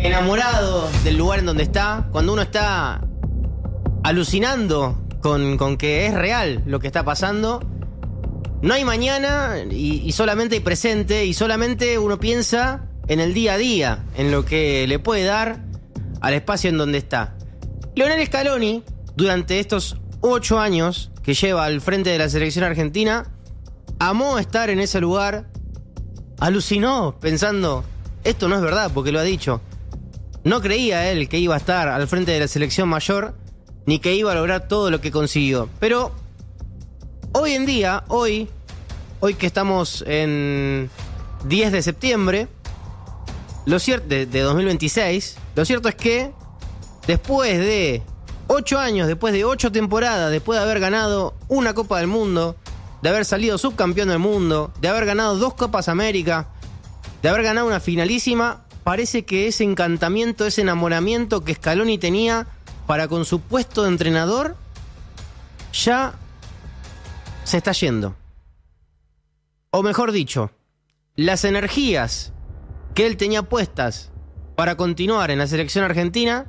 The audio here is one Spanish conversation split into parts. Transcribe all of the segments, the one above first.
enamorado del lugar en donde está, cuando uno está alucinando con que es real lo que está pasando, no hay mañana y solamente hay presente, y solamente uno piensa en el día a día, en lo que le puede dar al espacio en donde está. Lionel Scaloni, durante estos 8 años que lleva al frente de la selección argentina, amó estar en ese lugar, alucinó pensando, esto no es verdad porque lo ha dicho. No creía él que iba a estar al frente de la selección mayor, ni que iba a lograr todo lo que consiguió. Pero hoy en día, hoy que estamos en 10 de septiembre de 2026, lo cierto es que después de 8 años, después de 8 temporadas, después de haber ganado una Copa del Mundo, de haber salido subcampeón del mundo, de haber ganado 2 Copas América, de haber ganado una finalísima, parece que ese encantamiento, ese enamoramiento que Scaloni tenía para con su puesto de entrenador ya se está yendo. O mejor dicho, las energías que él tenía puestas para continuar en la selección argentina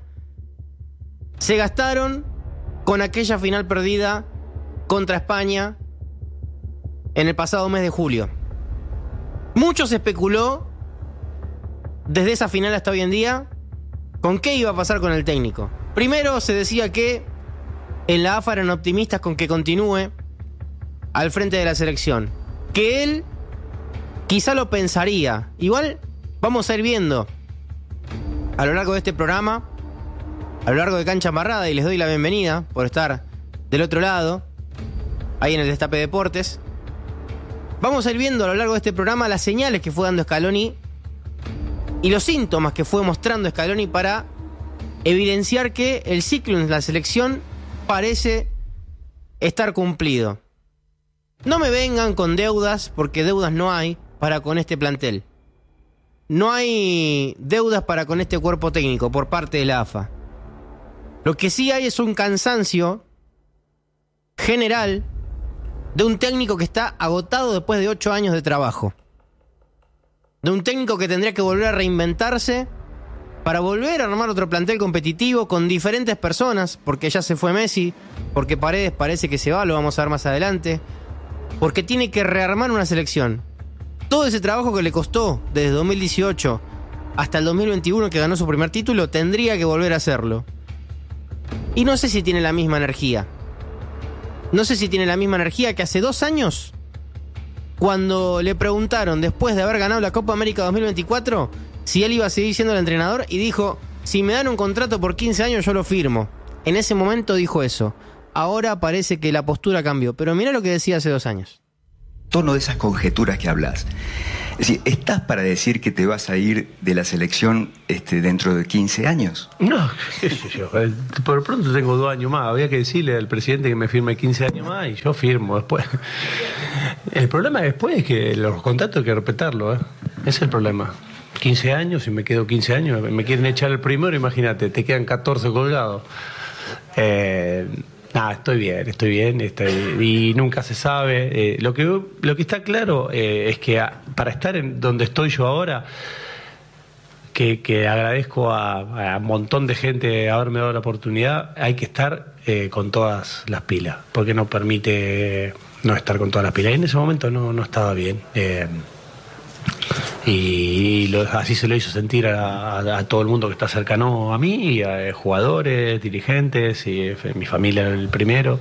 se gastaron con aquella final perdida contra España en el pasado mes de julio. Mucho se especuló desde esa final hasta hoy en día con qué iba a pasar con el técnico. Primero se decía que en la AFA eran optimistas con que continúe al frente de la selección, que él quizá lo pensaría. Igual vamos a ir viendo a lo largo de este programa, a lo largo de Cancha Amarrada, y les doy la bienvenida por estar del otro lado, ahí en el Destape Deportes. Vamos a ir viendo a lo largo de este programa las señales que fue dando Scaloni y los síntomas que fue mostrando Scaloni para evidenciar que el ciclo en la selección parece estar cumplido. No me vengan con deudas, porque deudas no hay para con este plantel. No hay deudas para con este cuerpo técnico por parte de la AFA. Lo que sí hay es un cansancio general de un técnico que está agotado después de 8 años de trabajo. De un técnico que tendría que volver a reinventarse para volver a armar otro plantel competitivo con diferentes personas, porque ya se fue Messi, porque Paredes parece que se va, lo vamos a ver más adelante, porque tiene que rearmar una selección. Todo ese trabajo que le costó desde 2018 hasta el 2021, que ganó su primer título, tendría que volver a hacerlo. Y no sé si tiene la misma energía. No sé si tiene la misma energía que hace 2 años, cuando le preguntaron, después de haber ganado la Copa América 2024, si él iba a seguir siendo el entrenador, y dijo, si me dan un contrato por 15 años yo lo firmo. En ese momento dijo eso. Ahora parece que la postura cambió, pero mirá lo que decía hace 2 años. Tono de esas conjeturas que hablas. Es decir, ¿estás para decir que te vas a ir de la selección dentro de 15 años? No, qué sé yo. Por pronto tengo 2 años más. Había que decirle al presidente que me firme 15 años más y yo firmo después. El problema después es que los contratos hay que respetarlo, ¿eh? Ese es el problema. 15 años, y me quedo 15 años, me quieren echar el primero, imagínate, te quedan 14 colgados. Nada, estoy bien, y nunca se sabe. Lo que está claro es que para estar en donde estoy yo ahora, que agradezco a un montón de gente haberme dado la oportunidad, hay que estar con todas las pilas, porque no permite no estar con todas las pilas. Y en ese momento no estaba bien. Así se lo hizo sentir a todo el mundo que está cercano a mí, y a jugadores, dirigentes, y mi familia el primero.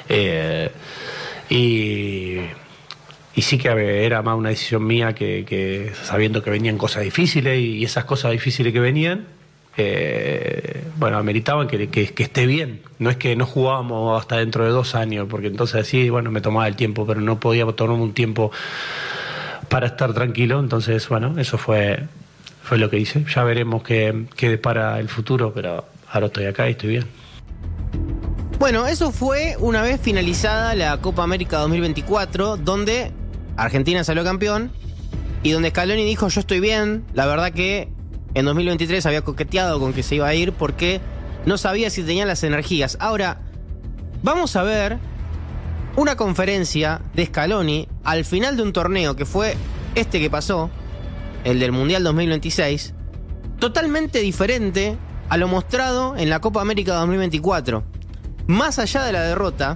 Y sí que era más una decisión mía que sabiendo que venían cosas difíciles, y esas cosas difíciles que venían, ameritaban que esté bien. No es que no jugábamos hasta dentro de 2 años, porque entonces así, me tomaba el tiempo, pero no podía tomarme un tiempo para estar tranquilo. Entonces, eso fue lo que hice. Ya veremos qué depara el futuro, pero ahora estoy acá y estoy bien. Bueno, eso fue una vez finalizada la Copa América 2024, donde Argentina salió campeón y donde Scaloni dijo, yo estoy bien. La verdad que en 2023 había coqueteado con que se iba a ir porque no sabía si tenía las energías. Ahora, vamos a ver una conferencia de Scaloni al final de un torneo que fue este que pasó, el del Mundial 2026, totalmente diferente a lo mostrado en la Copa América 2024. Más allá de la derrota,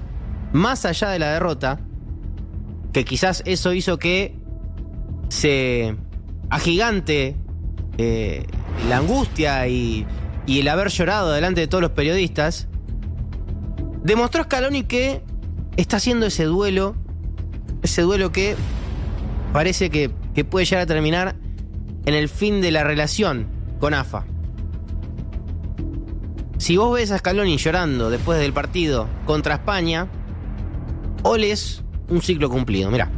que quizás eso hizo que se agigante la angustia y el haber llorado delante de todos los periodistas, demostró Scaloni que está haciendo ese duelo que parece que puede llegar a terminar en el fin de la relación con AFA. Si vos ves a Scaloni llorando después del partido contra España, ole es un ciclo cumplido. Mirá.